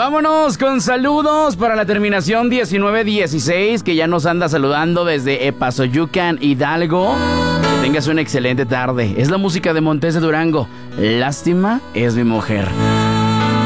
Vámonos con saludos para la terminación 1916, que ya nos anda saludando desde Epazoyucan, Hidalgo. Que tengas una excelente tarde. Es la música de Montes de Durango. Lástima es mi mujer.